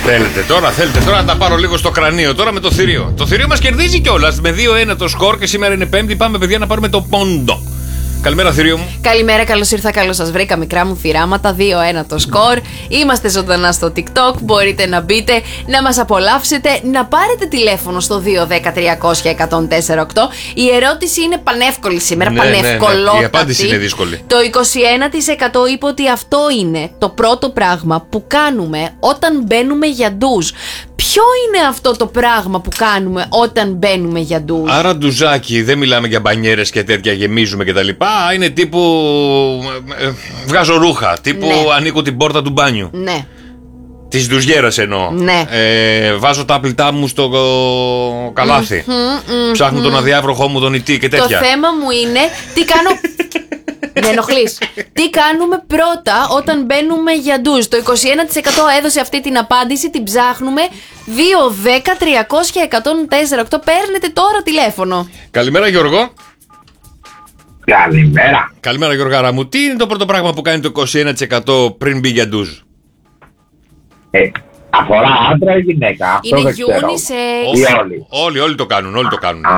Θέλετε τώρα να τα πάρω λίγο στο κρανίο τώρα με το θηρίο. Το θηρίο μας κερδίζει κιόλας με 2-1 το σκορ και σήμερα είναι Πέμπτη. Πάμε, παιδιά, να πάρουμε το πόντο. Καλημέρα, θηρίο μου. Καλημέρα, καλώς ήρθα, καλώς σας βρήκα, μικρά μου θηράματα. 2-1 το σκορ. Είμαστε ζωντανά στο TikTok. Μπορείτε να μπείτε, να μας απολαύσετε, να πάρετε τηλέφωνο στο 210-300-1048. Η ερώτηση είναι πανεύκολη σήμερα. Πανευκολότατη. Η απάντηση είναι δύσκολη. Το 21% είπε ότι αυτό είναι το πρώτο πράγμα που κάνουμε όταν μπαίνουμε για ντουζ. Ποιο είναι αυτό το πράγμα που κάνουμε όταν μπαίνουμε για ντουζ? Άρα ντουζάκι, δεν μιλάμε για μπανιέρες και τέτοια, γεμίζουμε και τα λοιπά. Είναι τύπου βγάζω ρούχα, τύπου ανοίγω την πόρτα του μπάνιου. Ναι. Της ντουζιέρας εννοώ. Ναι. Βάζω τα απλητά μου στο καλάθι. Ψάχνω τον αδιάβροχό μου τον ητή και τέτοια. Το θέμα μου είναι τι κάνω. Με ενοχλείς. Τι κάνουμε πρώτα όταν μπαίνουμε για ντουζ? Το 21% έδωσε αυτή την απάντηση, την ψάχνουμε. 210-300-1048. Παίρνετε τώρα τηλέφωνο. Καλημέρα, Γιώργο. Καλημέρα. Καλημέρα, Γιώργαρα μου. Τι είναι το πρώτο πράγμα που κάνει το 21% πριν μπει για ντουζ? Αφορά άντρα ή γυναίκα? Είναι Αυτό δεν ξέρω. unisex. Όλοι το κάνουν. Όλοι.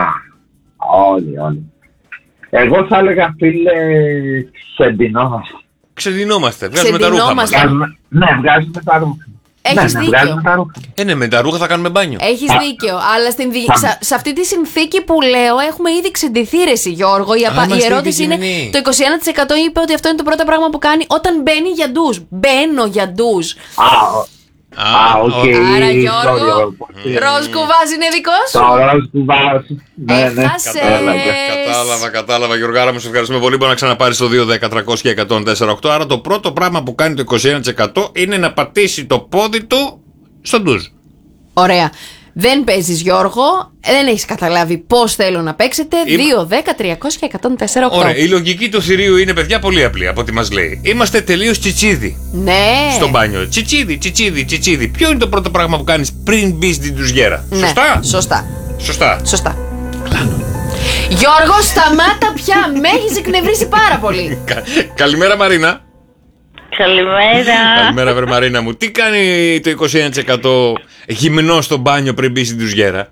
Εγώ θα έλεγα, φίλε, ξεντινόμαστε. Ξεντινόμαστε. Βγάζουμε τα ρούχα μας. Ναι, βγάζουμε τα ρούχα. Έχεις δίκιο. Ναι, με τα ρούχα θα κάνουμε μπάνιο. Έχεις δίκιο. Αλλά σε αυτή τη συνθήκη που λέω έχουμε ήδη ξεντηθεί, ρε εσύ, Γιώργο. Η ερώτηση είναι: το 21% είπε ότι αυτό είναι το πρώτο πράγμα που κάνει όταν μπαίνει για ντουζ. Μπαίνω για ντουζ. Οκ. Άρα, Γιώργο, ροζ κουβάς είναι δικός σου? Το ροζ κουβάς. Έχασες. Κατάλαβα, Γιώργαρα μου, σε ευχαριστούμε πολύ. Μπορεί να ξαναπάρεις το 210-300-1048. Άρα το πρώτο πράγμα που κάνει το 21% είναι να πατήσει το πόδι του στο ντουζ. Ωραία. Δεν παίζεις, Γιώργο, δεν έχεις καταλάβει πώς θέλω να παίξετε. 210-300-1048. Ωραία, η λογική του θηρίου είναι, παιδιά, πολύ απλή από ό,τι μας λέει. Είμαστε τελείως τσιτσίδι. Ναι. Στο μπάνιο. Τσιτσίδι. Ποιο είναι το πρώτο πράγμα που κάνεις πριν μπεις στην ντουζιέρα? Ναι. Σωστά. Κλάνω. Γιώργο, σταμάτα πια. Με έχεις εκνευρίσει πάρα πολύ. Καλημέρα, Μαρίνα. Καλημέρα. Καλημέρα, βρε Μαρίνα μου. Τι κάνει το 21% γυμνό στο μπάνιο πριν μπει στην ντουζιέρα?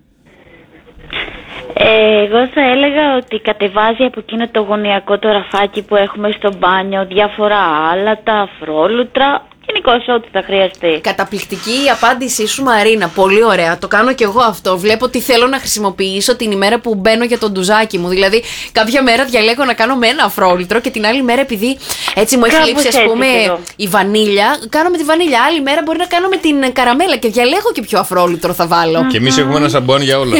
Εγώ θα έλεγα ότι κατεβάζει από εκείνο το γωνιακό το ραφάκι που έχουμε στο μπάνιο διάφορα άλατα, αφρόλουτρα, γενικώς ό,τι θα χρειαστεί. Καταπληκτική η απάντησή σου, Μαρίνα. Πολύ ωραία. Το κάνω κι εγώ αυτό. Βλέπω τι θέλω να χρησιμοποιήσω την ημέρα που μπαίνω για τον ντουζάκι μου. Δηλαδή, κάποια μέρα διαλέγω να κάνω με ένα αφρόλουτρο και την άλλη μέρα, επειδή έτσι μου έχει λείψει, ας πούμε, η βανίλια, κάνω με τη βανίλια. Άλλη μέρα μπορεί να κάνω με την καραμέλα και διαλέγω και ποιο αφρόλουτρο θα βάλω. Και εμείς έχουμε ένα σαμπόν για όλα.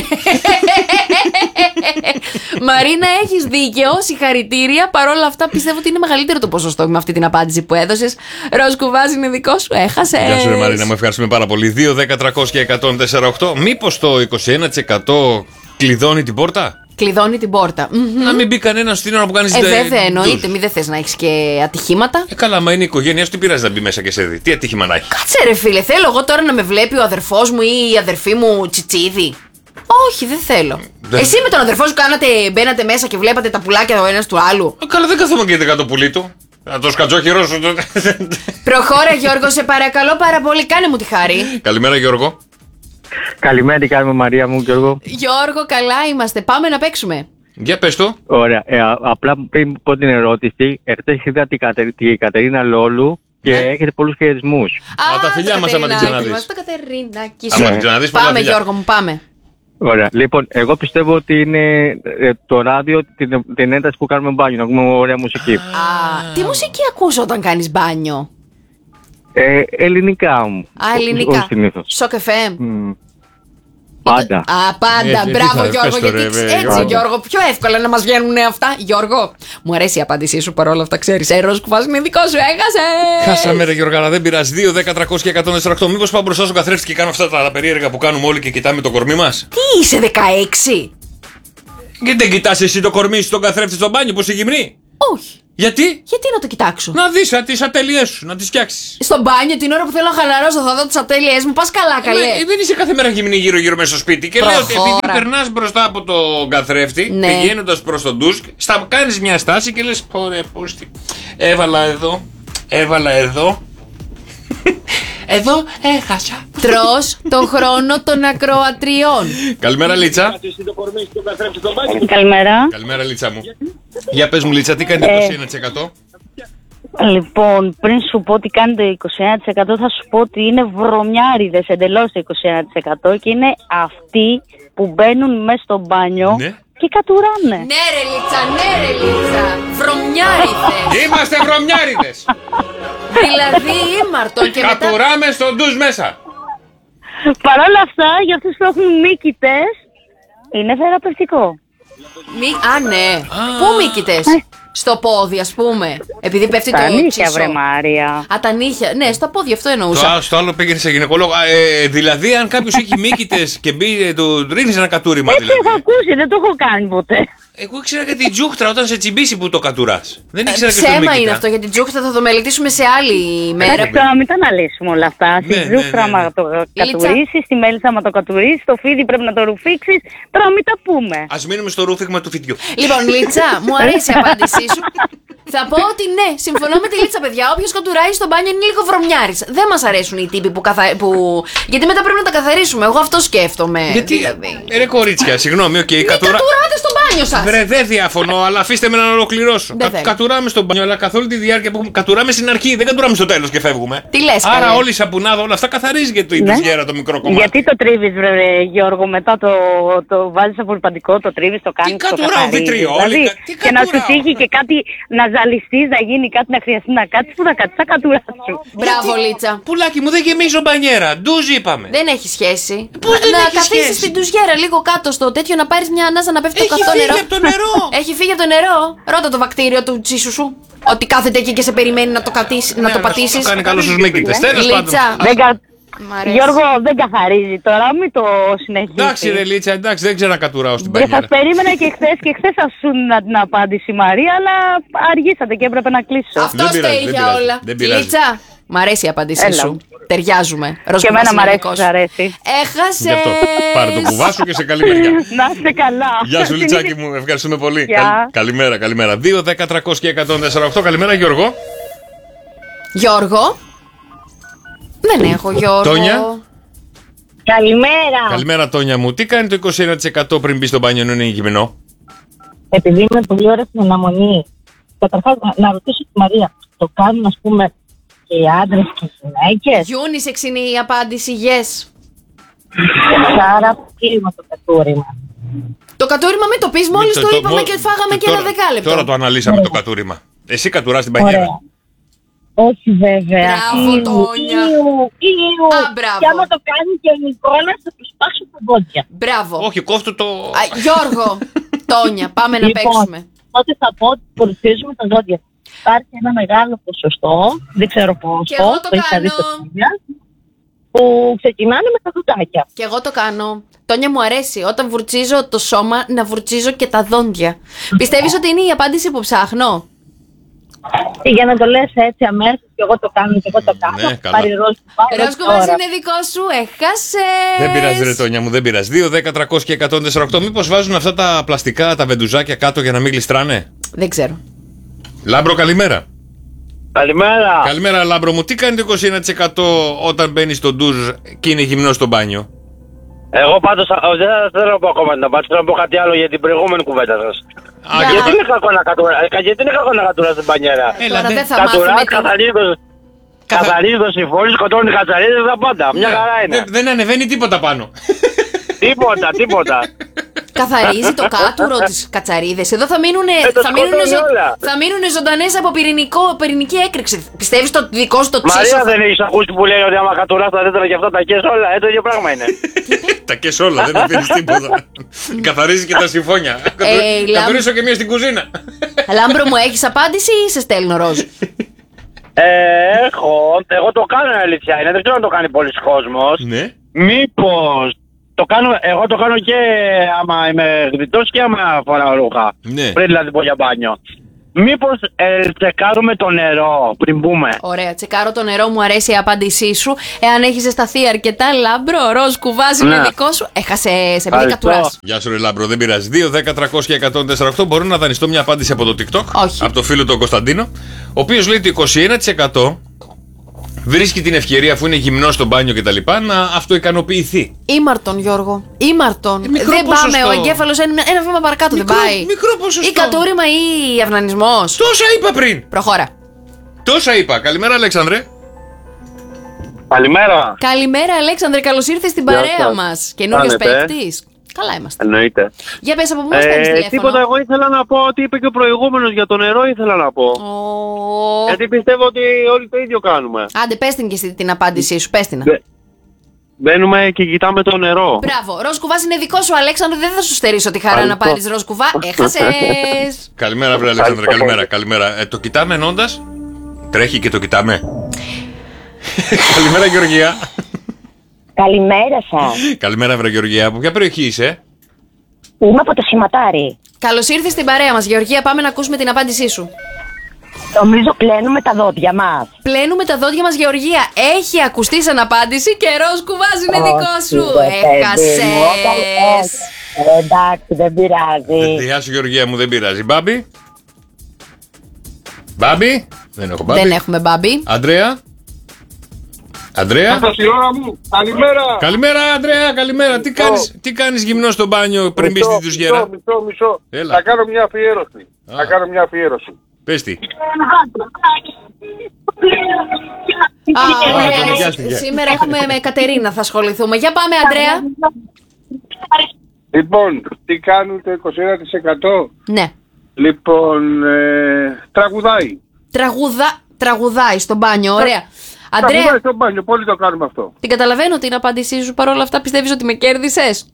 Μαρίνα, έχεις δίκιο. Συγχαρητήρια. Παρ' όλα αυτά, πιστεύω ότι είναι μεγαλύτερο το ποσοστό με αυτή την απάντηση που έδωσες. Ροζ κουβάς είναι δικό σου. Έχασες. Γεια σου, ρε Μαρίνα, μου ευχαριστούμε πάρα πολύ. 210-300-1048. Μήπως το 21% κλειδώνει την πόρτα? Κλειδώνει την πόρτα. Να μην μπει κανένα στην ώρα που κάνεις βέβαια, εννοείται. Μην δεν θες να έχεις και ατυχήματα. Καλά, μα είναι η οικογένειά σου, τι πειράζει να μπει μέσα και σε δει? Τι ατύχημα να έχει? Κάτσε, ρε φίλε, θέλω εγώ τώρα να με βλέπει ο αδερφός μου ή η αδερφή μου τσιτσίδι? Όχι, δεν θέλω. Εσύ με τον αδερφό σου μπαίνατε μέσα και βλέπατε τα πουλάκια ο ένας του άλλου? Καλά, δεν καθόμουν και κάτω πουλί του. Να το σκατζόχυρο σου. Προχώρα, Γιώργο, σε παρακαλώ πάρα πολύ, κάνε μου τη χάρη. Καλημέρα, Γιώργο. Καλημέρα, τι κάνουμε, Μαρία μου, Γιώργο? Γιώργο, καλά είμαστε. Πάμε να παίξουμε. Για πες το. Ωραία. Απλά πριν πω την ερώτηση, εχθές είδα την Κατερίνα Λόλου και έχετε πολλούς χαιρετισμούς. Τα φιλιά μας άμα την ξαναδείς. Άμα την ξαναδείς, πάμε, Γιώργο μου, πάμε. Ωραία. Λοιπόν, εγώ πιστεύω ότι είναι το ράδιο, την ένταση που κάνουμε μπάνιο, να ακούμε ωραία μουσική. Τι μουσική ακούς όταν κάνεις μπάνιο? Ελληνικά μου. Ελληνικά. Σοκ FM. Πάντα. Πάντα. Μπράβο, Γιώργο, γιατί έτσι, Γιώργο, πιο εύκολα να μας βγαίνουν αυτά. Γιώργο, μου αρέσει η απάντησή σου παρόλα αυτά, ξέρεις. Ροζ κουβάς είναι δικό σου, έχασες. Χάσαμε, ρε Γιώργο, αλλά δεν πειράζει. 210-300-1048. Μήπως πάω μπροστά στον καθρέφτη και κάνω αυτά τα περίεργα που κάνουμε όλοι και κοιτάμε το κορμί μας? Τι είσαι, 16? Γιατί δεν κοιτάς εσύ το κορμί στον καθρέφτη στο μπάνιο που είσαι γυμνή? Όχι. Γιατί? Γιατί να το κοιτάξω? Να δεις τις ατέλειές σου, να τις φτιάξεις. Στο μπάνιο την ώρα που θέλω να χαλαρώσω θα δω τις ατέλειές μου. Πας καλά, καλέ. Δεν είσαι κάθε μέρα γυμνή γύρω-γύρω μέσα στο σπίτι. Και λέω ότι επειδή περνάς μπροστά από τον καθρέφτη, πηγαίνοντας προς τον ντουσκ, κάνεις μια στάση και λες: Πόρε, πούστη. Έβαλα εδώ. Εδώ έχασα. Τρως το χρόνο των ακροατριών. Καλημέρα, Λίτσα. Καλημέρα. Καλημέρα, Λίτσα μου. Για πες μου, Λίτσα, τι κάνει το 21%? Λοιπόν, πριν σου πω τι κάνει το 21%, θα σου πω ότι είναι βρωμιάριδες εντελώς το 21% και είναι αυτοί που μπαίνουν μέσα στο μπάνιο Ναι. και κατουράνε. Ναι ρε Λίτσα, ναι ρε Λίτσα. Βρωμιάριδες. Είμαστε βρωμιάριδες. Δηλαδή ήμαρτον και μετά... Κατουράμε στον ντουζ μέσα. Παρ' όλα αυτά, για αυτούς που έχουν μύκητες, είναι θεραπευτικό. Α, ναι. Πού μύκητες? Στο πόδι, ας πούμε. Επειδή πέφτει Τα το νύχια, ξύσο. βρε Μάρια. Α, τα νύχια. Ναι, στα πόδια, αυτό εννοούσα. Στο άλλο πήγαινε σε γυναικολόγο. Δηλαδή, αν κάποιος έχει μύκητες και μπει, του ρίχνεις ένα κατούριμα. Έτσι Δηλαδή. έχω ακούσει, δεν το έχω κάνει ποτέ. Εγώ ήξερα για την τζούχτρα όταν σε τσιμπήσει που το κατουράς. Δεν ήξερα και στο Ψέμα μύκητα. είναι αυτό για την τζούχτα, θα το μελετήσουμε σε άλλη μέρα. Εντάξει, τώρα μην τα αναλύσουμε όλα αυτά. Ναι, Στη ναι, ζούφρα, ναι, ναι. άμα το κατουρίσεις, στη μέλισσα, άμα το κατουρίσεις, το φίδι πρέπει να το ρουφήξεις. Τώρα μην τα πούμε. Ας μείνουμε στο ρούφιγμα του φιδιού. Λοιπόν, Λίτσα, μου αρέσει η απάντησή σου. Θα πω ότι ναι, συμφωνώ με τη Λίτσα, παιδιά. Όποιος κατουράει στο μπάνιο είναι λίγο βρωμιάρης. Δεν μας αρέσουν οι τύποι που. Γιατί μετά πρέπει να τα καθαρίσουμε. Εγώ αυτό σκέφτομαι. Γιατί. Δηλαδή. Ρε κορίτσια, συγγνώμη, οκ, Μην κατουρά. κατουράτε στο μπάνιο σας. Βρε, δεν διαφωνώ, αλλά αφήστε με να ολοκληρώσω. Δεν θέλω. Κατουράμε στον μπάνιο, αλλά καθ' όλη τη διάρκεια που κατουράμε στην αρχή, δεν κατουράμε στο τέλος και φεύγουμε. Τι λες, Άρα καλέ? όλη η σαπουνάδα, όλα αυτά καθαρίζει και η ντουζιέρα το μικρό κομμάτι. Γιατί το τρίβεις, βρε Γιώργο, μετά το βάζεις απορριπαντικό, το τρίβεις, το κάνεις. Το κατουράω, καθαρίζεις. βιτριόλι, Δηλαδή, τι και να σου κατουράω. τύχει και κάτι να ζαλιστείς, να γίνει κάτι, να χρειαστεί να κάτσεις, που θα κάτσεις, θα κατουράσου. Μπράβο, Λίτσα. Πουλάκι μου, δεν γεμίζω μπανιέρα. Ντουζ είπαμε. Δεν έχει σχέση. Πώς δεν να έχει καθίσεις σχέση? στην τουζιέρα λίγο κάτω στο τέτοιο, να πάρεις μια ανάσα να πέφτει το Έχει καυτό φύγει νερό. από το νερό. Έχει φύγει από το νερό. Ρώτα το βακτήριο του τσίσου σου. Ότι κάθεται εκεί και σε περιμένει να το, να το πατήσεις. Το κάνει καλό στους μύκητες. Τέλος πάντων. Λίτσα. Μ' αρέσει. Γιώργο, δεν καθαρίζει τώρα, μην το συνεχίσεις. Εντάξει, ρε Λίτσα, εντάξει, δεν ξέρω να κατουράω στην Και σας μπανιέρα. περίμενα και χθες θα σου την απάντηση, Μαρία, αλλά αργήσατε και έπρεπε να κλείσω. Αυτό Δεν πειράζει, στέει δεν για πειράζει, όλα. δεν πειράζει. Λίτσα, μ' αρέσει η απάντησή Έλα. σου. Ταιριάζουμε. Και εμένα μ' αρέσει, σ' αρέσει. Γι' Έχασε. αυτό πάρε το κουβά σου και σε καλή μεριά. Να είστε καλά. Γεια σου, Λιτσάκι μου, ευχαριστούμε πολύ. Γεια. Καλημέρα, καλημέρα. 2, 10, 300 και 148. Καλημέρα, Γιώργο. Γιώργο. Δεν έχω Γιώργο. Τόνια. Καλημέρα. Καλημέρα, Τόνια μου. Τι κάνει το 21% πριν μπει στο μπάνιο ενώ είναι γυμνό? Επειδή είμαι πολύ ώρα στην αναμονή, καταρχάς να ρωτήσω τη Μαρία, το κάνουν ας πούμε και οι άντρες και οι γυναίκες? Unisex είναι η απάντηση, yes. Άρα κλείνω το κατούριμα. Το κατούριμα μην το πεις, μόλις το είπαμε και φάγαμε και ένα δεκάλεπτο. Τώρα το αναλύσαμε το κατούριμα. Εσύ κατουράς την μπανιέρα. Ωραία. Όχι βέβαια. Μπράβο, Τόνια. Ήου. Α, μπράβο. Και άμα το κάνει και ο Νικόλας θα του σπάσω τα πόδια. Μπράβο. Όχι, κόφτω το. Α, Γιώργο, Τόνια, πάμε να παίξουμε. Τότε θα πω ότι φορτίζουμε τα ζώδια. Υπάρχει ένα μεγάλο ποσοστό, δεν ξέρω πόσο, Και εγώ το έχετε δει κάνω. στα παιδιά, που ξεκινάνε με τα δοντάκια. Και εγώ το κάνω. Τόνια, μου αρέσει όταν βουρτσίζω το σώμα να βουρτσίζω και τα δόντια. Πιστεύεις ότι είναι η απάντηση που ψάχνω? Και για να το λες έτσι αμέσως, και εγώ το κάνω και εγώ το κάνω. Ναι, καλά. Πάρει ροζ που πάω, Ροσκο μας είναι δικό σου, έχασες. Δεν πειράζει, ρε Τόνια μου, δεν πειράζει. 2, 10, 300 και 148. Μήπως βάζουν αυτά τα πλαστικά, τα βεντουζάκια κάτω για να μην γλιστράνε? Δεν ξέρω. Λάμπρο, καλημέρα. Καλημέρα. Καλημέρα, Λάμπρο μου. Τι κάνει το 21% όταν μπαίνει στο ντουζ και είναι γυμνό στο μπάνιο? Εγώ πάντως δεν θα θέλω να πω ακόμα την απάντηση, θέλω να πω κάτι άλλο για την προηγούμενη κουβέντα σας. Α, Για. Γιατί είναι κακό να κατουράς την μπανιέρα? Έλα, Τώρα δεν- δεν θα μάθουμε Κατουράς, τι... καθαρίζει το συμφώνη, σκοτώνει κατσαρίδες, τα πάντα. Μια χαρά είναι. Δεν ανεβαίνει τίποτα πάνω. Τίποτα. Καθαρίζει το κάτουρο της κατσαρίδες. Εδώ θα μείνουν, το σκοτώνει όλα. θα μείνουνε ζωντανές από πυρηνική έκρηξη. Πιστεύεις το δικό σου το Μαρία, τσίσο? δεν έχεις ακούσει που λέει ότι άμα κατουράς τα δέντρα και αυτά τα κες όλα, το ίδιο πράγμα είναι. Τα κες όλα, δεν αφήνεις τίποτα. Καθαρίζει και τα συμφώνια. Καθορίσω και μία στην κουζίνα. Λάμπρο μου, έχεις απάντηση ή σε στέλνω ροζ? Εγώ το κάνω, αλήθεια είναι, δεν ξέρω αν το κάνει πολλοί κόσμος. Ναι. Μήπως εγώ το κάνω και άμα είμαι γρητός και άμα φοράω ρούχα. Ναι. Πριν δηλαδή πω για μπάνιο. Μήπως τσεκάρουμε το νερό πριν μπούμε? Ωραία, τσεκάρω το νερό, μου αρέσει η απάντησή σου. Εάν έχει ζεσταθεί αρκετά, Λάμπρο, ροζ κουβάζει Ναι. με δικό σου. Έχασε σε μία Ευχαριστώ. κατουρά. Γεια σου, ρε Λάμπρο, δεν πειράζει. 2, 10, 300 και 148. Μπορώ να δανειστώ μια απάντηση από το TikTok. Όχι. Από το φίλο του Κωνσταντίνο. Ο οποίος λέει ότι 21% βρίσκει την ευκαιρία, αφού είναι γυμνό στο μπάνιο και τα λοιπά, να αυτοικανοποιηθεί. Ήμαρτον, Γιώργο. Ήμαρτον. Μικρό Δεν ποσοστό. πάμε. Ο εγκέφαλος ένα βήμα παρακάτω δεν πάει. Μικρό ποσοστό. Ή κατούριμα ή αυνανισμός. Τόσα είπα πριν. Προχώρα. Τόσα είπα. Καλημέρα, Αλέξανδρε. Καλημέρα. Καλημέρα, Αλέξανδρε. Καλώς ήρθες στην Γεια παρέα σας. μας. Καινούριος Κάνετε? παίκτης. Καλά είμαστε. Εννοείται. Για πες, από πού μας παίρνεις τηλέφωνο? Τίποτα, εγώ ήθελα να πω ότι είπε και ο προηγούμενος για το νερό, ήθελα να πω. Γιατί πιστεύω ότι όλοι το ίδιο κάνουμε. Άντε, πες την και εσύ την απάντησή σου. Πες την. Μπαίνουμε και κοιτάμε το νερό. Μπράβο. Ροζ κουβάς είναι δικό σου, Αλέξανδρε. Δεν θα σου στερήσω τη χαρά να Ευχαριστώ. πάρεις ροζ κουβά. Έχασες. Καλημέρα, βρε Αλέξανδρε. Καλημέρα. Το κοιτάμε εννοώντας. Τρέχει και το κοιτάμε. Καλημέρα, Γεωργία. Καλημέρα σας. Καλημέρα, βρε Γεωργία. Από ποια περιοχή είσαι? Είμαι από το Σηματάρι. Καλώς ήρθες στην παρέα μας, Γεωργία. Πάμε να ακούσουμε την απάντησή σου. Νομίζω πλένουμε τα δόντια μας. Πλένουμε τα δόντια μας, Γεωργία. Έχει ακουστεί σαν απάντηση και ροζ κουβάς είναι δικό σου. Έχασες. Εντάξει, δεν πειράζει. Γεια σου, Γεωργία μου, δεν πειράζει. Μπάμπη. Μπάμπη. Δεν έχω μπάμπη. Δεν έχουμε μπάμπη. Αντρέα. Αντρέα. η ώρα μου. Καλημέρα. Καλημέρα, Αντρέα, καλημέρα. Τι κάνεις γυμνό στο μπάνιο πριν μπεις στη δουζιέρα? Μισό. Έλα. Θα κάνω μια αφιέρωση. Πες τι. Ωραία. το νοικιάστηκε. Σήμερα έχουμε με Κατερίνα θα ασχοληθούμε. Για πάμε, Αντρέα. Λοιπόν, τι κάνουν το 21%? Ναι. Λοιπόν, τραγουδάει. Τραγουδάει στο μπάνιο, ωραία. Αντρέα, Τραγουδάει στο μπάνιο, πολύ το κάνουμε αυτό. την καταλαβαίνω την απάντησή σου. Παρ' όλα αυτά, πιστεύεις ότι με κέρδισες?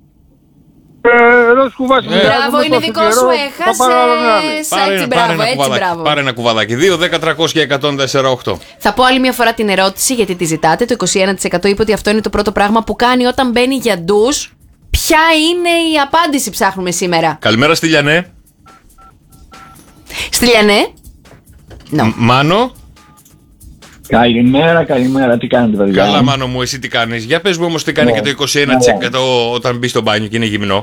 Εδώ σκουβάς. Μπράβο, είναι δικό σου, έχασες. Έτσι, μπράβο. Πάρε ένα κουβαδάκι. 2, 10, 300 και 104,8. Θα πω άλλη μια φορά την ερώτηση γιατί τη ζητάτε. Το 21% είπε ότι αυτό είναι το πρώτο πράγμα που κάνει όταν μπαίνει για ντους. Ποια είναι η απάντηση ψάχνουμε σήμερα? Καλημέρα στη Λιανέ. Στη Λιανέ. Μάνο. Καλημέρα, τι κάνετε παιδιά? Καλά, Μάνο μου, εσύ τι κάνεις? Για πες μου όμως τι κάνει και το 21% όταν μπει στο μπάνιο και είναι γυμνό.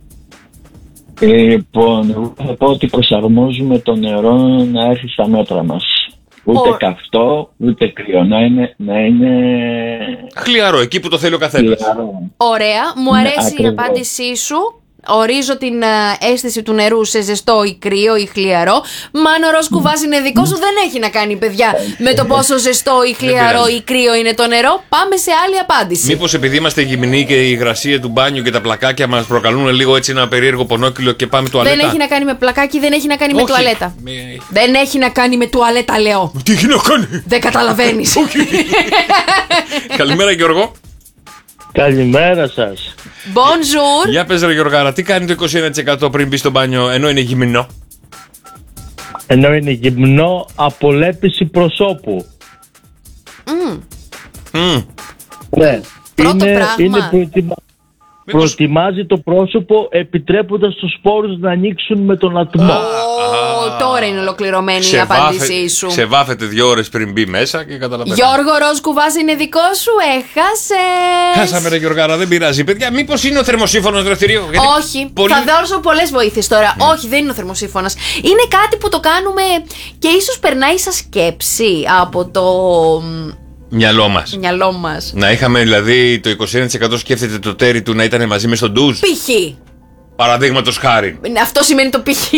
Λοιπόν, εγώ θα πω ότι προσαρμόζουμε το νερό να έρθει στα μέτρα μας. Ούτε καυτό, ούτε κρύο. Να είναι χλιαρό, εκεί που το θέλει ο καθένας. Ωραία, μου αρέσει η ακριβώς. απάντησή σου. Ορίζω την αίσθηση του νερού σε ζεστό ή κρύο ή χλιαρό. Μάνο, ροζ κουβάς είναι δικό σου. Δεν έχει να κάνει, παιδιά, με το πόσο ζεστό ή χλιαρό ή κρύο είναι το νερό. Πάμε σε άλλη απάντηση. Μήπως επειδή είμαστε γυμνοί και η υγρασία του μπάνιου και τα πλακάκια μας προκαλούν λίγο έτσι ένα περίεργο πονόκυλο και πάμε τουαλέτα? Δεν έχει να κάνει με πλακάκι, δεν έχει να κάνει με τουαλέτα. Δεν έχει να κάνει με τουαλέτα, λέω. Τι έχει να κάνει? Δεν καταλαβαίνεις. Καλημέρα, Γιώργο. Καλημέρα σας. Bonjour. Για πες ρε Γιωργάρα, τι κάνει το 21% πριν μπει στο μπάνιο ενώ είναι γυμνό? Ενώ είναι γυμνό, απολέπιση προσώπου. Ναι. Πρώτο πράγμα. Προετοιμάζει το πρόσωπο επιτρέποντας τους σπόρους να ανοίξουν με τον ατμό. Τώρα είναι ολοκληρωμένη η απάντησή σου. Ξεβάφεται 2 ώρες πριν μπει μέσα και καταλαβαίνω. Γιώργο, ροζ κουβάς είναι δικό σου, έχασες. Χάσαμε ρε Γιωργάρα, δεν πειράζει. Παιδιά, μήπως είναι ο θερμοσύφωνος δραστηριο? Όχι, θα δώσω πολλές βοήθειες τώρα. Όχι, δεν είναι ο θερμοσύφωνας. Είναι κάτι που το κάνουμε και ίσως περνάει σαν σκέψη από το μυαλό μας. Να είχαμε δηλαδή το 21% σκέφτεται το τέρι του να ήταν μαζί με στον ντουζ. Π.χ. Παραδείγματος χάρη. Αυτό σημαίνει το π.χ.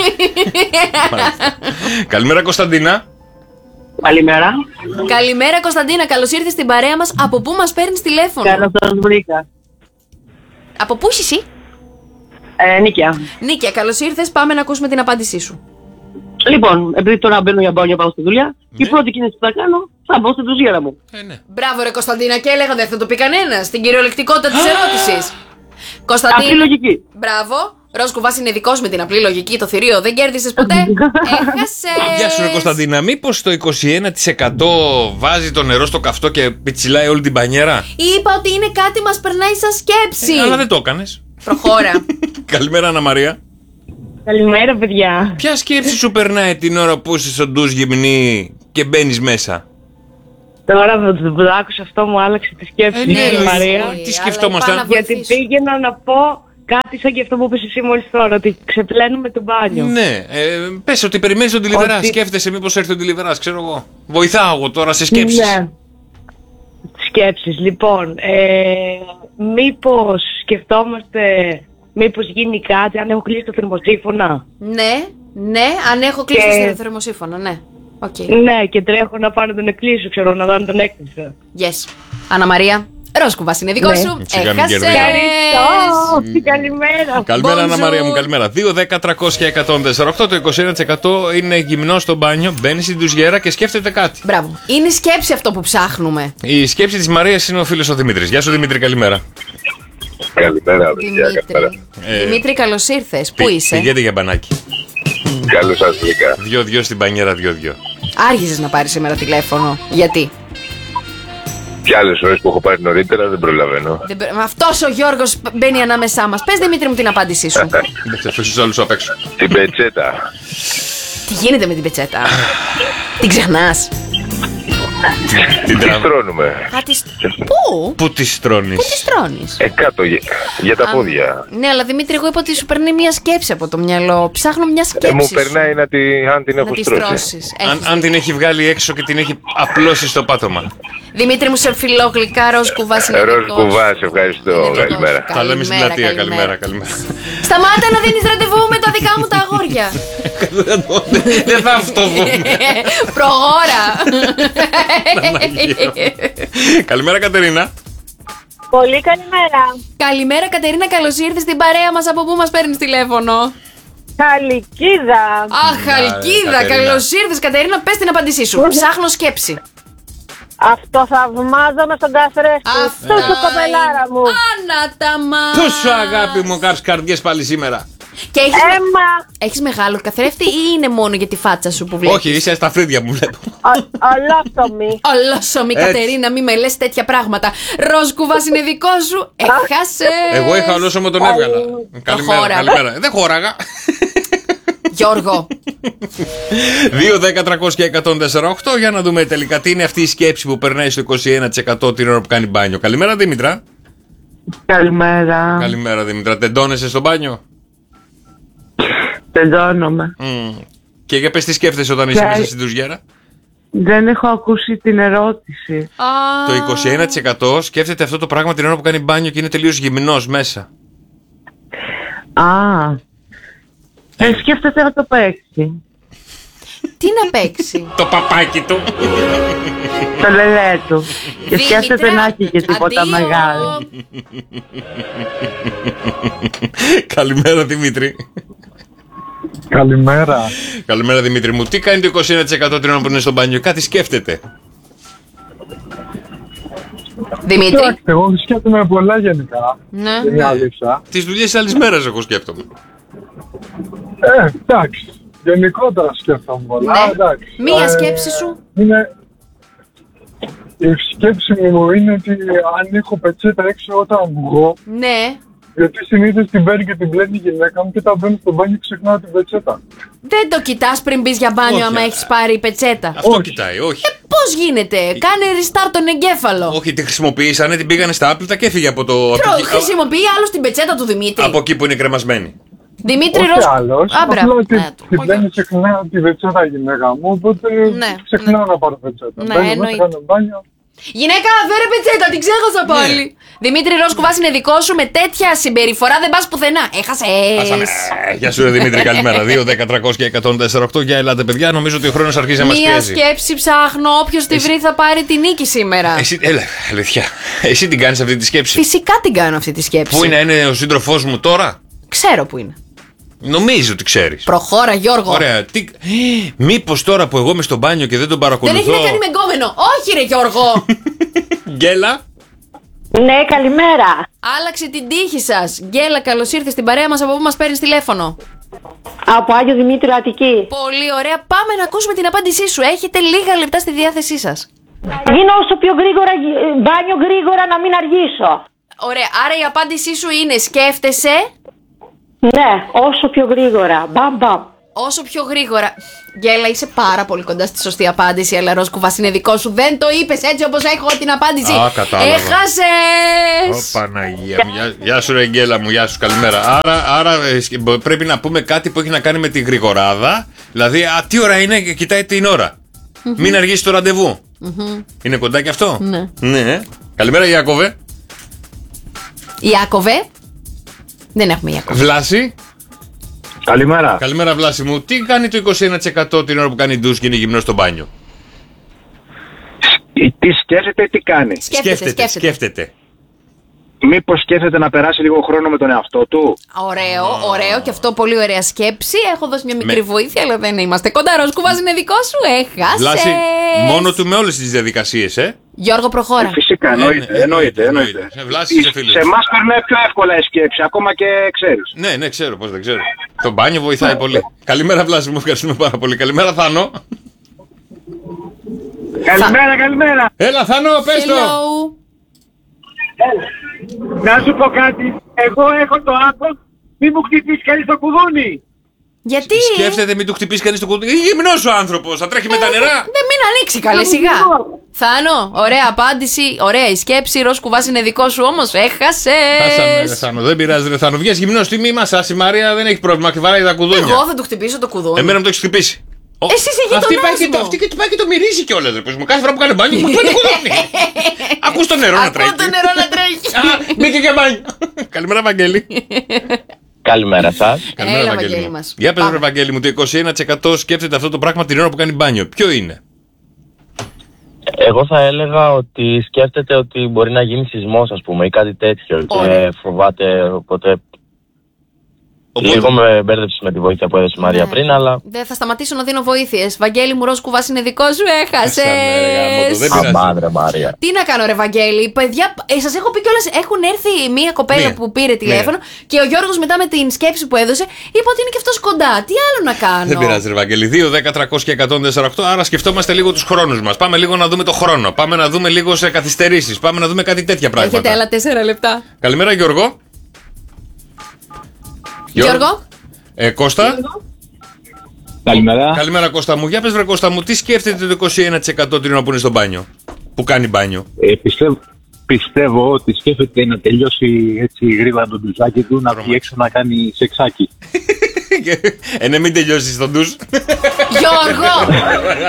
Καλημέρα, Κωνσταντίνα. Καλημέρα. Καλημέρα, Κωνσταντίνα. Καλώς ήρθες στην παρέα μας. Από πού μας παίρνεις τηλέφωνο? Καλώς σας βρήκα. Από πού είσαι εσύ? Νίκαια. Νίκαια, καλώς ήρθες. Πάμε να ακούσουμε την απάντησή σου. Λοιπόν, επειδή τώρα μπαίνω για μπάνιο, πάω στη δουλειά, η πρώτη κίνηση που θα κάνω θα μπω στην τουζιέρα μου. Μπράβο, ρε Κωνσταντίνα, και έλεγα δεν θα το πει κανένα στην κυριολεκτικότητα της ερώτησης. Απλή λογική. Μπράβο. Ροζ κουβάς είναι δικός με την απλή λογική, το θηρίο. Δεν κέρδισες ποτέ. Έχασες. Γεια σου, ρε Κωνσταντίνα. Μήπως το 21% βάζει το νερό στο καυτό και πιτσιλάει όλη την μπανιέρα? Είπα ότι είναι κάτι μας περνάει σαν σκέψη. Αλλά δεν το έκανες. Προχώρα. Καλημέρα, Αννα Μαρία. Καλημέρα, παιδιά. Ποια σκέψη σου περνάει την ώρα που είσαι στο ντουζ γυμνή και μπαίνεις μέσα? Τώρα που το άκουσα αυτό μου άλλαξε τη σκέψη, ναι, Μαρία. Τι σκεφτόμασταν? Γιατί πήγαινα να πω κάτι σαν και αυτό που είπες εσύ μόλις τώρα, ότι ξεπλένουμε το μπάνιο. Ναι, πες ότι περιμένεις τον τηλιβερά. Ότι... Σκέφτεσαι μήπως έρθει τον τηλιβερά, ξέρω εγώ. Βοηθάω εγώ τώρα σε σκέψεις. Ναι. Σκέψεις, λοιπόν. Μήπως σκεφτόμαστε, μήπως γίνει κάτι, αν έχω κλείσει το θερμοσύφωνα. Ναι, αν έχω κλείσει το θερμοσύφωνα, ναι. Okay. Ναι, και τρέχω να πάω να τον εκκλείσω, ξέρω, να δω αν τον έκλεισα. Yes. Αννα Μαρία, Ροσκούβας είναι δικό σου. Έχασες. Ευχαριστώ. Καλημέρα. Καλημέρα, Αννα Μαρία μου, καλημέρα. 2-10-300-1048. Το 21% είναι γυμνό στο μπάνιο. Μπαίνει στην ντουζιέρα και σκέφτεται κάτι. Μπράβο. Είναι η σκέψη αυτό που ψάχνουμε. Η σκέψη της Μαρίας είναι ο φίλος ο Δημήτρης. Γεια σου, Δημήτρη, καλημέρα. Καλημέρα, παιδιά. Δημήτρη, καλώς ήρθες. Πού είσαι? Πηγαίνετε για μπανάκι. Καλώς σας βρήκα. 2-2 στην πανιέρα, 2-2. Άργησες να πάρεις σήμερα τηλέφωνο. Γιατί? Κι άλλες ώρες που έχω πάρει νωρίτερα δεν προλαβαίνω. Αυτός ο Γιώργος μπαίνει ανάμεσά μας. Πες, Δημήτρη μου, την απάντησή σου. Δεν θα αφήσεις τους άλλους απ' έξω. Την πετσέτα. Τι γίνεται με την πετσέτα? Την ξεχνάς? Την στρώνουμε. Πού? Πού τη τρώνεις? Πού τη τρώνεις? Κάτω για τα πόδια. Ναι, αλλά Δημήτρη, εγώ είπα ότι σου παίρνει μια σκέψη από το μυαλό. Ψάχνω μια σκέψη. Μου περνάει αν την έχω στρώσει. Αν την έχει βγάλει έξω και την έχει απλώσει στο πάτωμα. Δημήτρη μου, σε φιλόγλυκα, ροζ κουβάς είναι Ροζ κουβάς, ευχαριστώ. Καλημέρα. Τα λέμε στην πλατεία, καλημέρα. Σταμάτα να δίνεις ραντεβού με τα δικά μου τα αγόρια. Δεν θα αυτό δούμε. Προχώρα. Καλημέρα, Κατερίνα. Πολύ καλημέρα. Καλημέρα, Κατερίνα, καλώς ήρθες στην παρέα μας. Από πού μας παίρνεις τηλέφωνο? Χαλκίδα. Αχ, Χαλκίδα, καλώς ήρθες, Κατερίνα. Πες την απάντησή σου. Ψάχνω σκέψη. Αυτό θαυμάζομαι στον καθρέφτη. Τόσο κοπελάρα μου. Αναταμά. Τόσο αγάπη μου, κάψεις καρδιές πάλι σήμερα. Και έχεις μεγάλο καθρέφτη ή είναι μόνο για τη φάτσα σου που βλέπεις? Όχι, είσαι στα φρύδια μου βλέπω. Ολόσωμη. Ολόσωμη, Κατερίνα, μη με λες τέτοια πράγματα. Ροζ κουβάς είναι δικό σου. Έχασε. Εγώ είχα ολόσωμο, τον έβγαλα. Καλημέρα. Δεν χώραγα. Γιώργο. 2-10-300-1048 για να δούμε τελικά τι είναι αυτή η σκέψη που περνάει στο 21% την ώρα που κάνει μπάνιο. Καλημέρα, Δήμητρα. Καλημέρα. Καλημέρα, Δήμητρα. Τεντώνεσαι στο μπάνιο? Τεντώνομαι. Και για πες τι σκέφτεσαι όταν είσαι μέσα στην ντουζιέρα? Δεν έχω ακούσει την ερώτηση. Το 21% σκέφτεται αυτό το πράγμα την ώρα που κάνει μπάνιο και είναι τελείως γυμνός μέσα. Σκέφτεται να το παίξει. Τι να παίξει? Το παπάκι του. Το λελέ του. Και σκέφτεται να έχει και τίποτα μεγάλο. Καλημέρα, Δημήτρη. Καλημέρα. Καλημέρα, Δημήτρη μου. Τι κάνει το 21% την ώρα που είναι στο μπάνιο? Κάτι σκέφτεται. Δημήτρη. Εγώ σκέφτομαι πολλά γενικά. Ναι. Είναι αλήθεια. Τις δουλειές άλλης μέρας εγώ σκέφτομαι. Εντάξει. Γενικότερα σκέφτομαι πολλά. Ναι. Εντάξει. Μία σκέψη σου. Η σκέψη μου είναι ότι αν έχω πετσέτα έξω όταν βγω. Ναι. Γιατί συνήθως την παίρνει και την πλένει η γυναίκα μου και όταν μπαίνω στο μπάνιο ξεχνάω την πετσέτα. Δεν το κοιτάς πριν μπεις για μπάνιο άμα έχεις πάρει πετσέτα? Αυτό κοιτάει, όχι. Πώς γίνεται? Κάνε restart τον εγκέφαλο. Όχι, τη χρησιμοποίησανε, την πήγανε στα άπλυτα και έφυγε από το. Χρησιμοποιεί άλλο την πετσέτα του Δημήτρη. Από εκεί που είναι κρεμασμένη. Δημήτρη όχι άλλος, απλά την πλένει ξεχνάω την πετσέτα η γυναίκα μου, οπότε ξεχνάω να πάρω πετσέτα. Μπαίνω μέσα, κάνω μπάνιο. Γυναίκα, φέρε πετσέτα, την ξέχασα πάλι. Δημήτρη, Ροζ κουβάς είναι δικό σου. Με τέτοια συμπεριφορά δεν πας πουθενά. Έχασες. Γεια σου, Δημήτρη, καλημέρα. 2-10-300-1048. Για ελάτε, παιδιά. Νομίζω ότι ο χρόνος αρχίζει να μας πιέζει. Μία σκέψη ψάχνω. Όποιος τη βρει θα πάρει τη νίκη σήμερα. Εσύ, αλήθεια. Εσύ την κάνεις αυτή τη σκέψη? Φυσικά την κάνω αυτή τη σκέψη. Πού είναι ο σύντροφός μου τώρα? Ξέρω που είναι. Νομίζω ότι ξέρεις. Προχώρα, Γιώργο. Ωραία. Μήπως τώρα που εγώ είμαι στο μπάνιο και δεν τον παρακολουθώ. Δεν έχει να κάνει με εγκόμενο. Όχι, ρε Γιώργο. Γκέλα. Ναι, καλημέρα. Άλλαξε την τύχη σας. Γκέλα, καλώς ήρθες στην παρέα μας. Από πού μας παίρνεις τηλέφωνο? Από Άγιο Δημήτριο, Αττική. Πολύ ωραία. Πάμε να ακούσουμε την απάντησή σου. Έχετε λίγα λεπτά στη διάθεσή σας. Γίνω όσο πιο γρήγορα, μπάνιο γρήγορα να μην αργήσω. Ωραία. Άρα η απάντησή σου είναι σκέφτεσαι. Ναι, όσο πιο γρήγορα. Μπαμ, μπαμ. Όσο πιο γρήγορα. Γέλα, είσαι πάρα πολύ κοντά στη σωστή απάντηση, αλλά Ροσκούβας είναι δικό σου. Δεν το είπες έτσι όπως έχω την απάντηση. Κατάλαβα. Έχασες! Παναγία μου. Γεια σου, ρε Γκέλα μου, γεια σου, καλημέρα. Άρα πρέπει να πούμε κάτι που έχει να κάνει με τη γρηγοράδα. Δηλαδή, τι ώρα είναι και κοιτάει την ώρα. Μην αργήσει το ραντεβού. Είναι κοντά και αυτό. Ναι. Καλημέρα, Ιάκωβε. Ιάκωβε. Δεν έχουμε Ιάκωβε. Βλάση. Καλημέρα. Καλημέρα, Βλάση μου. Τι κάνει το 21% την ώρα που κάνει ντους και είναι γυμνός στο μπάνιο? Τι σκέφτεται, τι κάνει? Σκέφτεται. Μήπως σκέφτεται να περάσει λίγο χρόνο με τον εαυτό του? Ωραίο και αυτό πολύ ωραία σκέψη. Έχω δώσει μια μικρή βοήθεια, αλλά δεν είμαστε κοντά. Ροσκούβας είναι δικό σου, έχασες. Βλάση, μόνο του με όλες τις διαδικασίες, Γιώργο, προχώρα. Φυσικά, εννοείται. Σε εμάς περνάει πιο εύκολα η σκέψη, ακόμα και ξέρεις. Ναι, ξέρω, πώς δεν ξέρω. Το μπάνιο βοηθάει πολύ. Καλημέρα, Βλάση μου, ευχαριστούμε πάρα πολύ. Καλημέρα, Θάνο. Καλημέρα. Έλα, Θάνο, πες το. Να σου πω κάτι. Εγώ έχω το άκρο. Μη μου χτυπήσει κανείς το κουδούνι. Γιατί? Σκέφτεται, μην του χτυπήσει κανείς το κουδούνι. Είναι γυμνός ο άνθρωπος, θα τρέχει με τα νερά. Δεν μην ανοίξει καλέ, σιγά. Θάνο, ωραία απάντηση, ωραία η σκέψη. Ροσκούβας είναι δικό σου όμως, έχασες. Χάσαμε, Θάνο, δεν πειράζει, ρε Θάνο. Βγες γυμνός, τι μη μας, η Μαρία δεν έχει πρόβλημα και βαράει τα κουδούνια. Εγώ θα του χτυπήσω το κουδούνι. Εμένα μου το έχεις χτυπήσει. Εσύ είσαι γειτονάς μου. Αυτή και πάει και το μυρίζει κιόλας, ρε. Μου κάθε φορά που κάνει μπάνιο μου πάει το κουδούνι. Ακούς το νερό να τρέχει. Μπήκε και μπάνιο. Καλημέρα, Βαγγέλη. Καλημέρα σας. Καλημέρα, Βαγγέλη μας. Για πες, ρε Βαγγέλη μου, το 21% σκέφτεται αυτό το πράγμα την ώρα που κάνει μπάνιο. Ποιο είναι? Εγώ θα έλεγα ότι σκέφτεται ότι μπορεί να γίνει σεισμός, ας πούμε, ή κάτι τέτοιο. Και φοβάται, οπότε... Λίγο με μπέρδεψε με τη βοήθεια που έδωσε η Μαρία πριν, αλλά. Δεν θα σταματήσω να δίνω βοήθειες. Βαγγέλη μου, Ροσκούβας είναι δικό σου, έχασες. Αμάντρε, Μαρία. Τι να κάνω, ρε Βαγγέλη. Παιδιά, σας έχω πει κιόλας, έχουν έρθει μία κοπέλα που πήρε τηλέφωνο και ο Γιώργος μετά με την σκέψη που έδωσε είπε ότι είναι και αυτός κοντά. Τι άλλο να κάνω? Δεν πειράζει, ρε Βαγγέλη. 2, 10, 300 και 148. Άρα σκεφτόμαστε λίγο τους χρόνους μας. Πάμε λίγο να δούμε το χρόνο. Πάμε να δούμε λίγο σε καθυστερήσεις. Πάμε να δούμε κάτι τέτοια πράγματα. Έχετε άλλα 4 λεπτά. Καλημέρα, Γιώργο. Γιώργο. Κώστα. Καλημέρα. Καλημέρα, Κώστα μου. Για πες, βρε Κώστα μου, τι σκέφτεται το 21% την ώρα που είναι στο μπάνιο? Που κάνει μπάνιο. Πιστεύω ότι σκέφτεται να τελειώσει έτσι γρήγορα το ντουζάκι του, να βγει έξω να κάνει σεξάκι. Ναι, μην τελειώσει στον ντουζ. Γιώργο!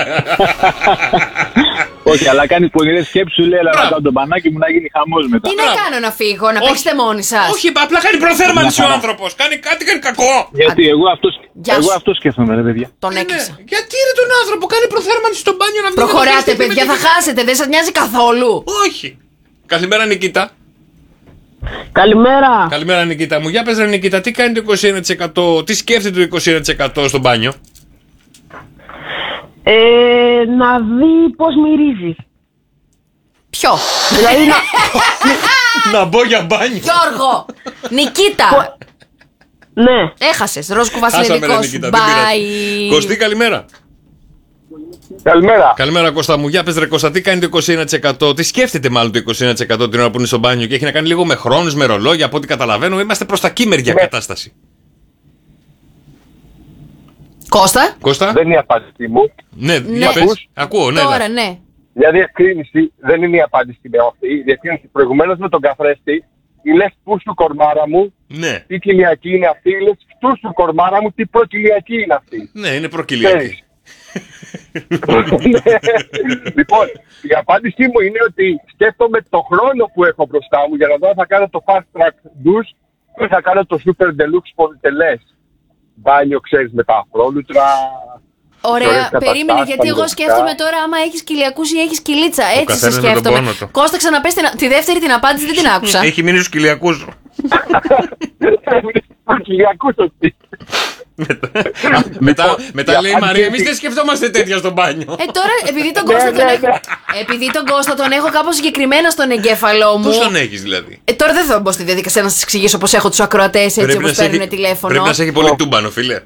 Όχι, αλλά κάνει πολλές σκέψεις, σου λέει, αλλά να κάνω το μπανάκι μου να γίνει χαμός μετά. Τι να κάνω, να φύγω, να παίξετε μόνοι σας? Όχι, απλά κάνει προθέρμανση ο άνθρωπος. Κάνει κακό. Γιατί εγώ αυτό σκέφτομαι, ρε παιδιά. Τον έκλεισα. Γιατί είναι τον άνθρωπο, κάνει προθέρμανση στο μπάνιο να βγει. Προχωράτε, παιδιά, θα χάσετε, δεν σας νοιάζει καθόλου. Όχι. Καλημέρα, Νικήτα. Καλημέρα. Καλημέρα, Νικήτα μου. Για πες, ρε Νικήτα, τι κάνει το 21%, τι σκέφτεται το 21% στο μπάνιο? Να δει πώς μυρίζει. Ποιο? Δηλαδή να μπω για μπάνιο. Γιώργο, Νικήτα. Ναι. Έχασες, Ροσκούβας είναι δικός σου. Bye. Κωστή, καλημέρα. Καλημέρα. Καλημέρα, Κώστα μου. Για πες, ρε Κώστα, τι κάνει το 21%, τι σκέφτεται μάλλον το 21% την ώρα που είναι στο μπάνιο και έχει να κάνει λίγο με χρόνους, με ρολόγια, από ό,τι καταλαβαίνω. Είμαστε προς τα κείμερια κατάσταση. Κώστα. Δεν είναι η απάντηση μου. Ναι, για πες. Ακούω, ναι. Τώρα, ναι. Για διευκρίνηση, δεν είναι η απάντηση με αυτή. Η διευκρίνηση προηγουμένως με τον καθρέφτη, λες πού σου κορμάρα μου, ναι. Τι κοιλιακή είναι αυτή, λες πού σου κορμάρα μου, τι προκυλιακή είναι αυτή. Ναι, είναι προκυλιακή. Λοιπόν, η απάντησή μου είναι ότι σκέφτομαι το χρόνο που έχω μπροστά μου για να δω αν θα κάνω το fast track douche ή θα κάνω το super deluxe πολυτελές μπάνιο, ξέρεις, με τα αφρόλουτρα. Ωραία, περίμενε, γιατί εγώ σκέφτομαι τώρα άμα έχεις κοιλιακούς ή έχεις κοιλίτσα. Έτσι σε σκέφτομαι. Κώστα, ξαναπες τη δεύτερη την απάντηση, δεν την άκουσα. Έχει μείνει στους κοιλιακούς. Κοιλιακούς aussi. Μετά λέει η Μαρία, εμείς δεν σκεφτόμαστε τέτοια στο μπάνιο. Τώρα, επειδή τον Κώστα τον έχω κάπως συγκεκριμένα στον εγκέφαλό μου. Πώς τον έχεις δηλαδή? Τώρα δεν θα μπω στη διαδικασία να σας εξηγήσω πώς έχω τους ακροατές έτσι όπως παίρνουν τηλέφωνο. Πρέπει να σε έχει πολύ τούμπανο, φίλε.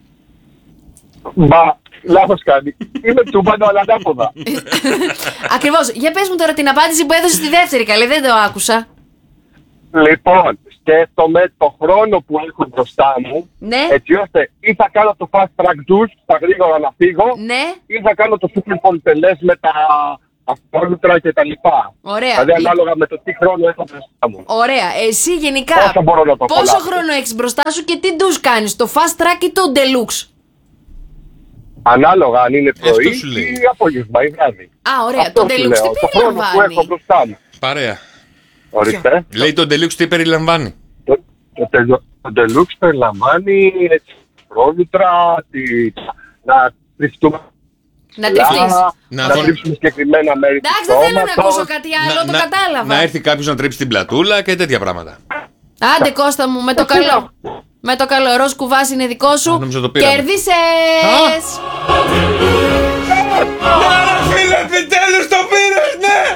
Μα, λάθος κάνει. Είμαι τούμπανο, αλλά ανάποδα. Ακριβώς. Για πες μου τώρα την απάντηση που έδωσε στη δεύτερη, καλή, δεν το άκουσα. Λοιπόν, σκέφτομαι το χρόνο που έχω μπροστά μου, ναι, έτσι ώστε ή θα κάνω το fast track douche, τα γρήγορα να φύγω, ναι, ή θα κάνω το super πολυτελές με τα αυτόλουτρα και τα λοιπά. Ωραία. Δηλαδή ανάλογα με το τι χρόνο έχω μπροστά μου. Ωραία. Εσύ γενικά πόσο χρόνο έχεις μπροστά σου και τι ντους κάνεις, το fast track ή το deluxe? Ανάλογα αν είναι πρωί ή απόγευμα ή βράδυ. Α, ωραία. Αυτό το deluxe τι το χρόνο που έχω μπροστά μου. Παρέα. Ορίστε. Λέει το deluxe τι περιλαμβάνει. Το deluxe περιλαμβάνει πρόλουτρα, να τριφτούμε. Να τριφτείς. Να τρίψουμε συγκεκριμένα μέρη. Εντάξει, δεν θέλω να ακούσω κάτι άλλο, το κατάλαβα. Να έρθει κάποιος να τρίψει την πλατούλα και τέτοια πράγματα. Άντε Κώστα μου, με το καλό. Με το καλό, ροζ κουβάς είναι δικό σου. Κέρδισες! Φίλε, επιτέλους το πήρες, ναι!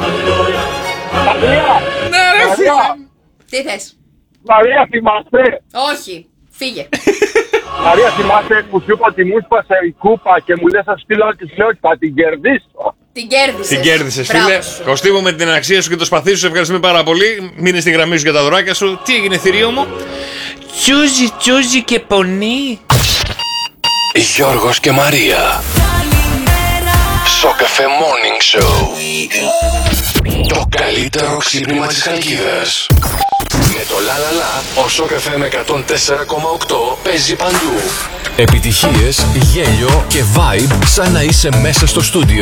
Ναι ρε φίλε! Τι θες? Μαρία, θυμάσαι? Όχι, φύγε. Μαρία, θυμάσαι που σου είπα ότι μου σπάσε η κούπα και μου λες να στείλω και σου λέω ότι θα την κερδίσω? Την κέρδισες, φίλε. Κωστή μου, με την αξία σου και το σπαθί σου, ευχαριστούμε πάρα πολύ. Μείνε στη γραμμή σου για τα δωράκια σου. Τι έγινε, θηρίο μου? Τσούζι και πονί. Γιώργος και Μαρία. Σοκαφέ Morning Show. Το καλύτερο ξύπνημα της Χαλκίδας. Με το λαλαλα, ο Σοκαφέ με 104,8 παίζει παντού. Επιτυχίες, γέλιο και vibe σαν να είσαι μέσα στο στούντιο.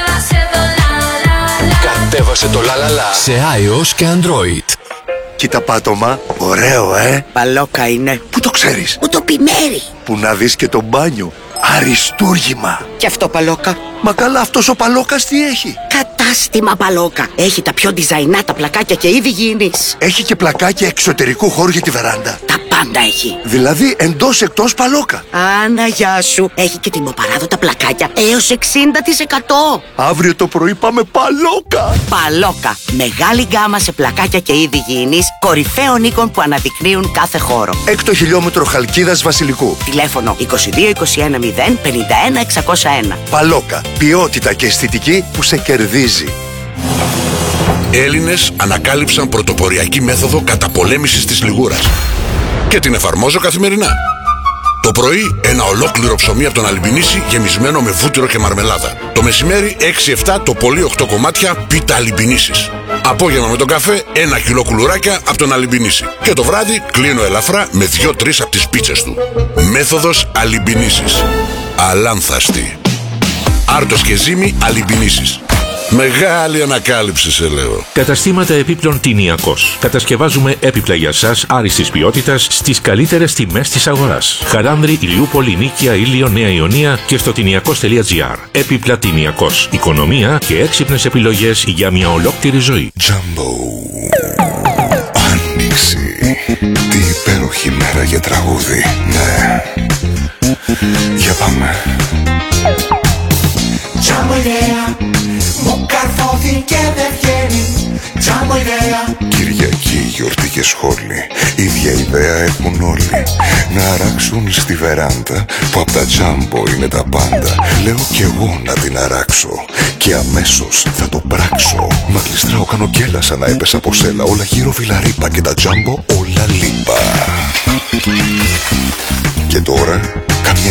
Κατέβασε το λαλαλα σε iOS και Android. Κοίτα πάτωμα, ωραίο Παλόκα είναι. Πού το ξέρεις? Μου το πει Μέρη. Που να δεις και το μπάνιο. Αριστούργημα. Και αυτό Παλόκα? Μα καλά, αυτός ο Παλόκας τι έχει? Κατάστημα Παλόκα. Έχει τα πιο design πλακάκια και είδη γήινης. Έχει και πλακάκια εξωτερικού χώρου για τη βεράντα. Τα πάντα έχει. Δηλαδή εντός εκτός Παλόκα. Άνα, γεια σου. Έχει και τιμοπαράδοτα πλακάκια έως 60%. Αύριο το πρωί πάμε Παλόκα. Παλόκα. Μεγάλη γκάμα σε πλακάκια και είδη γήινης, κορυφαίων οίκων που αναδεικνύουν κάθε χώρο. 6 χιλιόμετρο Χαλκίδας Βασιλικού. Τηλέφωνο 22 21 0 51 601. Παλόκα. Ποιότητα και αισθητική που σε κερδίζει. Έλληνες ανακάλυψαν πρωτοποριακή μέθοδο καταπολέμησης της λιγούρας και την εφαρμόζω καθημερινά. Το πρωί ένα ολόκληρο ψωμί από τον Αλιμπινίση γεμισμένο με βούτυρο και μαρμελάδα. Το μεσημέρι 6-7 το πολύ 8 κομμάτια πίτα Αλιμπινίσης. Απόγευμα με τον καφέ 1 κιλό κουλουράκια από τον Αλιμπινίση. Και το βράδυ κλείνω ελαφρά με 2-3 από τις πίτσες του. Μέθοδος Αλιμπινίσης. Αλάνθαστη. Άρτος και ζύμη Αλιμπινίσης. Μεγάλη ανακάλυψη σε λέω. Καταστήματα επίπλων Τηνιακός. Κατασκευάζουμε έπιπλα για σας άριστης ποιότητας στις καλύτερες τιμές της αγοράς. Χαράνδρη, Ηλιούπολη, Νίκαια, Ήλιο, Νέα Ιωνία και στο τηνιακός.gr. Έπιπλα Τηνιακός. Οικονομία και έξυπνες επιλογές για μια ολόκληρη ζωή. Jumbo. Άνοιξη. Τι υπέροχη μέρα για τραγούδι. Ναι. Για πάμε. Τζάμπο ιδέα, μου καρφώθηκε δεν βγαίνει. Τζάμπο ιδέα. Κυριακή, γιορτή και σχόλη. Ίδια ιδέα έχουν όλοι. Να αράξουν στη βεράντα που απ' τα Τζάμπο είναι τα πάντα. Λέω κι εγώ να την αράξω και αμέσως θα το πράξω. Μα κλειστράω, κάνω γκέλα σαν να έπεσα από σέλα. Όλα γύρω βιλαρίπα και τα Τζάμπο όλα λίπα. Και τώρα καμιά